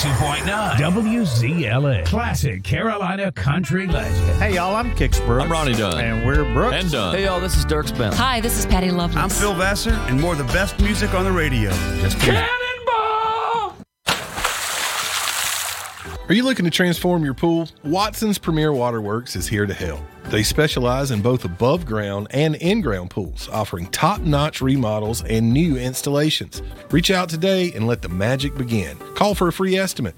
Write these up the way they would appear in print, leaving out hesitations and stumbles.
92.9 WZLA. Classic Carolina country legend. Hey, y'all, I'm Kix Brooks. I'm Ronnie Dunn. And we're Brooks. And Dunn. Hey, y'all, this is Dirk Spence. Hi, this is Patty Lovelace. I'm Phil Vassar, and more of the best music on the radio. Just Cannonball! Are you looking to transform your pool? Watson's Premier Waterworks is here to help. They specialize in both above ground and in-ground pools, offering top-notch remodels and new installations. Reach out today and let the magic begin. Call for a free estimate,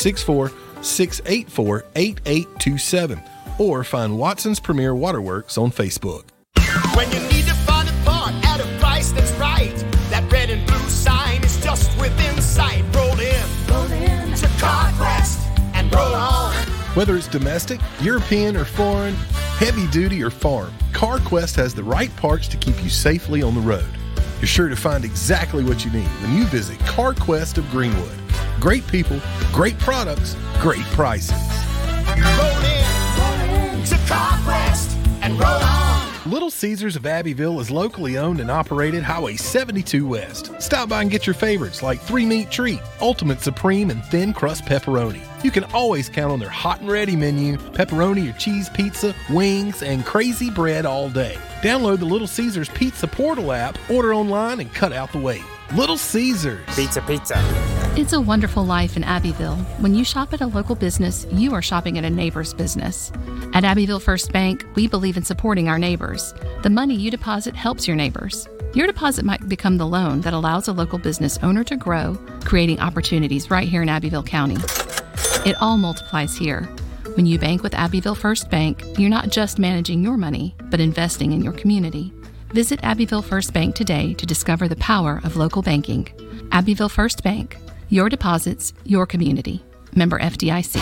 864-684-8827, or find Watson's Premier Waterworks on Facebook. When you need to find a part at a price that's right, that red and blue sign is just within sight. Roll in to CarQuest and roll on. Whether it's domestic, European, or foreign, heavy duty or farm, CarQuest has the right parts to keep you safely on the road. You're sure to find exactly what you need when you visit CarQuest of Greenwood. Great people, great products, great prices. Roll in to CarQuest and roll on. Little Caesars of Abbeville is locally owned and operated Highway 72 West. Stop by and get your favorites like 3-meat treat, Ultimate Supreme, and thin crust pepperoni. You can always count on their hot and ready menu, pepperoni or cheese pizza, wings, and crazy bread all day. Download the Little Caesars Pizza Portal app, order online, and cut out the wait. Little Caesars. Pizza. It's a wonderful life in Abbeville. When you shop at a local business, you are shopping at a neighbor's business. At Abbeville First Bank, we believe in supporting our neighbors. The money you deposit helps your neighbors. Your deposit might become the loan that allows a local business owner to grow, creating opportunities right here in Abbeville County. It all multiplies here. When you bank with Abbeville First Bank, you're not just managing your money, but investing in your community. Visit Abbeville First Bank today to discover the power of local banking. Abbeville First Bank. Your deposits, your community. Member FDIC.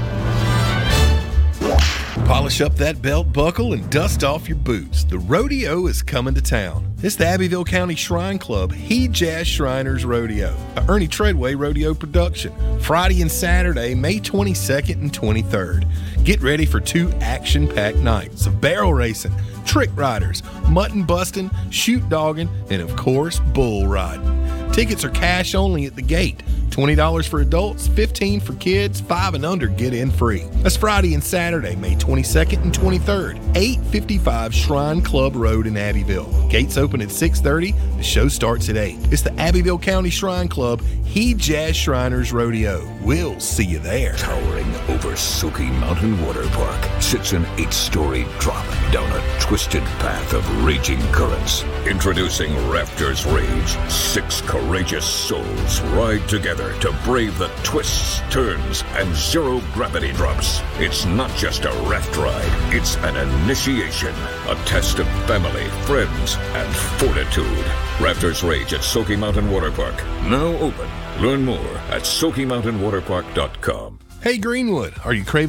Polish up that belt buckle and dust off your boots. The rodeo is coming to town. It's the Abbeville County Shrine Club He Jazz Shriners Rodeo, a Ernie Treadway rodeo production. Friday and Saturday, May 22nd and 23rd. Get ready for 2 action-packed nights of barrel racing, trick riders, mutton busting, shoot dogging, and of course, bull riding. Tickets are cash only at the gate. $20 for adults, $15 for kids, 5 and under get in free. That's Friday and Saturday, May 22nd and 23rd, 855 Shrine Club Road in Abbeville. Gates open at 6:30. The show starts at 8. It's the Abbeville County Shrine Club He Jazz Shriners Rodeo. We'll see you there. Towering over Soaky Mountain Water Park sits an 8-story drop down a twisted path of raging currents. Introducing Raptors Rage. 6 courageous souls ride together to brave the twists, turns, and zero-gravity drops. It's not just a raft ride. It's an initiation. A test of family, friends, and fortitude. Raptors Rage at Soaky Mountain Water Park. Now open. Learn more at SoakyMountainWaterPark.com. Hey Greenwood, are you craving